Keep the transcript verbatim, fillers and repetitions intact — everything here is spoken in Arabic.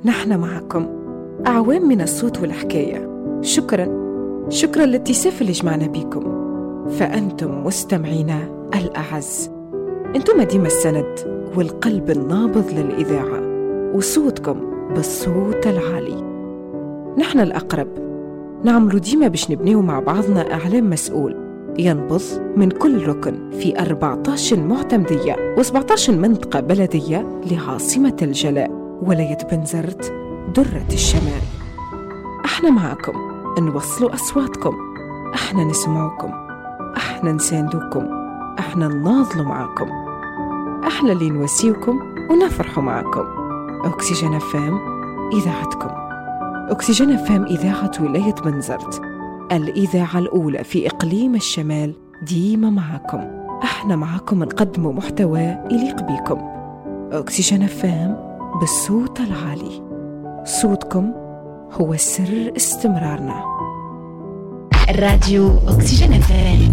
نحن معكم أعوام من الصوت والحكاية. شكراً شكراً للاتساف اللي جمعنا بيكم، فأنتم مستمعينا الأعز. أنتم ديما السند والقلب النابض للإذاعة، وصوتكم بالصوت العالي. نحن الأقرب نعملوا ديما باش نبنيو مع بعضنا إعلام مسؤول ينبض من كل ركن في أربعة عشر معتمدية وسبعة عشر منطقة بلدية لعاصمة الجلاء ولاية بنزرت درة الشمال. احنا معكم نوصلوا أصواتكم، احنا نسمعكم، احنا نساندوكم، احنا نناضلوا معكم، احنا اللي نواسيوكم ونفرحوا معكم. أكسجين اف ام إذاعتكم. أكسجين اف ام إذاعة ولاية بنزرت، الإذاعة الأولى في إقليم الشمال، ديما معكم. احنا معكم نقدموا محتوى يليق بيكم. أكسجين اف ام بالصوت العالي، صوتكم هو سر استمرارنا. الراديو أكسجين اف ام.